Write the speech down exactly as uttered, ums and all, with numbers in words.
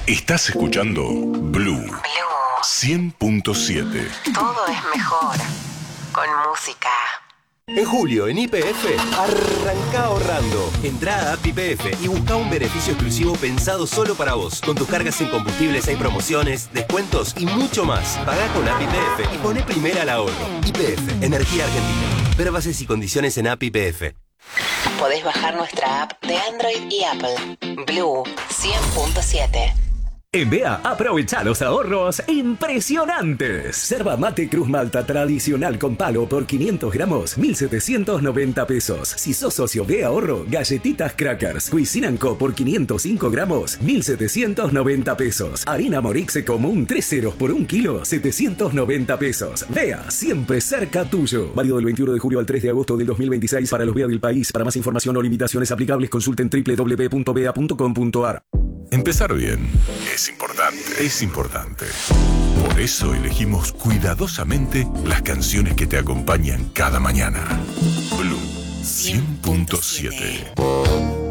Estás escuchando Blue cien punto siete. Todo es mejor con música. En julio, en Y P F, arranca ahorrando. Entrá a app Y P F y busca un beneficio exclusivo pensado solo para vos. Con tus cargas en combustibles hay promociones, descuentos y mucho más. Pagá con app Y P F y poné primera al ahorro. Y P F, Energía Argentina. Ver bases y condiciones en app Y P F. Podés bajar nuestra app de Android y Apple. Blue cien punto siete. En B A, aprovecha los ahorros impresionantes. Yerba mate Cruz Malta tradicional con palo por quinientos gramos, mil setecientos noventa pesos. Si sos socio de ahorro, galletitas Crackers Cuisinanco por quinientos cinco gramos, mil setecientos noventa pesos. Harina Morixe común tres ceros por un kilo, setecientos noventa pesos. B A, siempre cerca tuyo. Válido del veintiuno de julio al tres de agosto del dos mil veintiséis para los B A del país. Para más información o limitaciones aplicables, consulten doble u doble u doble u punto b a punto com punto a r. Empezar bien es importante, es importante. Por eso elegimos cuidadosamente las canciones que te acompañan cada mañana. Blue cien punto siete.